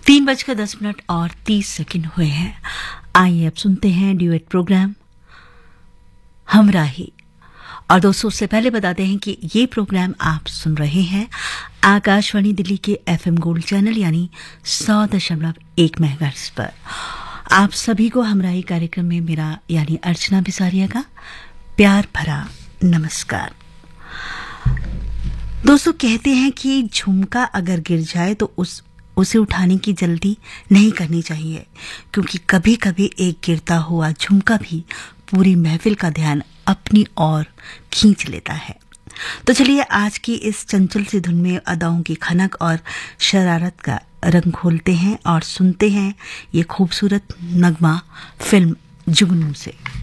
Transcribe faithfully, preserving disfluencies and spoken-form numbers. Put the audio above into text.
तीन बजकर दस मिनट और तीस सेकंड हुए हैं। आइए अब सुनते हैं ड्यूएट प्रोग्राम हमराही। और दोस्तों, उससे पहले बताते हैं कि ये प्रोग्राम आप सुन रहे हैं आकाशवाणी दिल्ली के एफएम गोल्ड चैनल यानी सौ दशमलव एक मेगाहर्ट्ज पर। आप सभी को हमराही कार्यक्रम में मेरा यानी अर्चना बिसारिया का प्यार भरा नमस्कार। दोस्तों, कहते हैं कि झुमका अगर गिर जाए तो उस उसे उठाने की जल्दी नहीं करनी चाहिए, क्योंकि कभी कभी एक गिरता हुआ झुमका भी पूरी महफिल का ध्यान अपनी ओर खींच लेता है। तो चलिए आज की इस चंचल सी धुन में अदाओं की खनक और शरारत का रंग खोलते हैं और सुनते हैं ये खूबसूरत नगमा फिल्म जुगनू से।